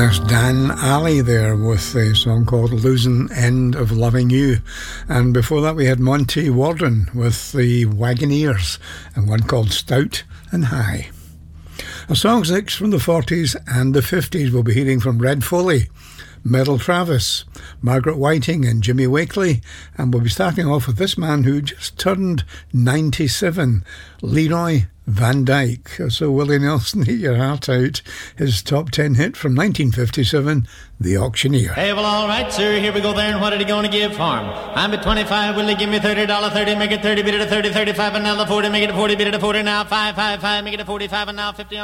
That's Dan Alley there with a song called Losing End of Loving You. And before that we had Monty Wardon with the Wagoneers and one called Stout and High. A song 6 from the 40s and the 50s we'll be hearing from Red Foley, Merle Travis, Margaret Whiting and Jimmy Wakely, and we'll be starting off with this man who just turned 97, Leroy Van Dyke. So Willie Nelson, eat your heart out, his top 10 hit from 1957, The Auctioneer. Hey, well, all right, sir, here we go there, and what are you going to give for him? I'm at 25, will they give me $30, 30, make it 30, beat it to 30, 35, and now the 40, make it a 40, beat it to 40, now 5, 5, 5, make it a 45, and now 50.